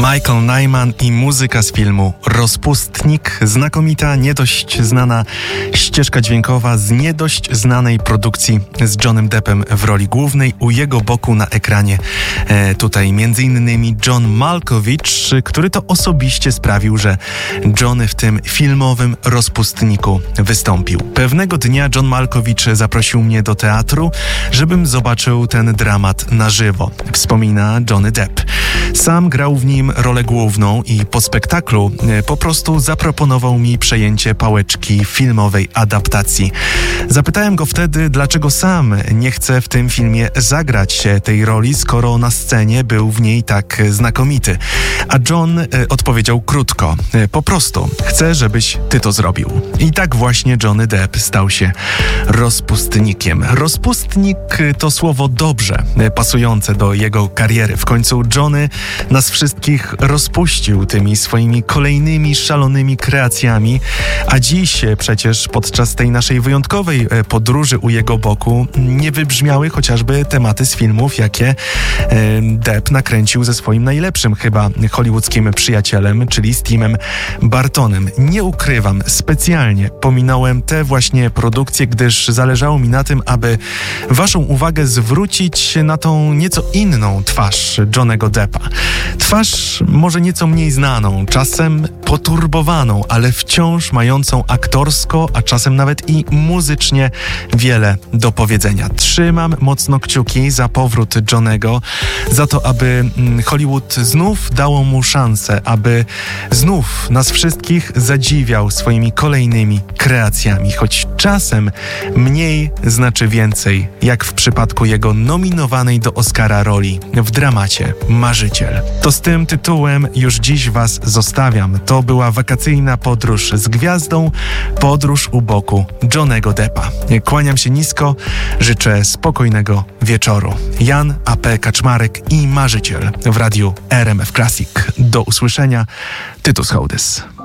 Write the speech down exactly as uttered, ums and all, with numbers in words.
Michael Nyman i muzyka z filmu Rozpustnik. Znakomita, nie dość znana ścieżka dźwiękowa z nie dość znanej produkcji z Johnnym Deppem w roli głównej. U jego boku na ekranie e, tutaj między innymi John Malkovich, który to osobiście sprawił, że Johnny w tym filmowym Rozpustniku wystąpił. Pewnego dnia John Malkovich zaprosił mnie do teatru, żebym zobaczył ten dramat na żywo. Wspomina Johnny Depp. Sam grał w nim rolę główną i po spektaklu po prostu zaproponował mi przejęcie pałeczki filmowej adaptacji. Zapytałem go wtedy, dlaczego sam nie chce w tym filmie zagrać tej roli, skoro na scenie był w niej tak znakomity. A John odpowiedział krótko: po prostu chcę, żebyś ty to zrobił. I tak właśnie Johnny Depp stał się rozpustnikiem. Rozpustnik to słowo dobrze pasujące do jego kariery. W końcu Johnny nas wszystkich rozpuścił tymi swoimi kolejnymi szalonymi kreacjami, a dziś przecież podczas tej naszej wyjątkowej podróży u jego boku nie wybrzmiały chociażby tematy z filmów, jakie Depp nakręcił ze swoim najlepszym chyba hollywoodzkim przyjacielem, czyli z Timem Burtonem. Nie ukrywam, specjalnie pominąłem te właśnie produkcje, gdyż zależało mi na tym, aby waszą uwagę zwrócić na tą nieco inną twarz Johnnego Deppa. Twarz może nieco mniej znaną, czasem poturbowaną, ale wciąż mającą aktorsko, a czasem nawet i muzycznie wiele do powiedzenia. Trzymam mocno kciuki za powrót Johnnego, za to, aby Hollywood znów dało mu szansę, aby znów nas wszystkich zadziwiał swoimi kolejnymi kreacjami, choć czasem mniej znaczy więcej, jak w przypadku jego nominowanej do Oscara roli w dramacie Marzyciel. To z tym tytułem już dziś was zostawiam. To była wakacyjna podróż z gwiazdą, podróż u boku Johnnego Deppa. Kłaniam się nisko, życzę spokojnego wieczoru. Jan A P Kaczmarek i Marzyciel w radiu R M F Classic. Do usłyszenia. Tytus Hołdys.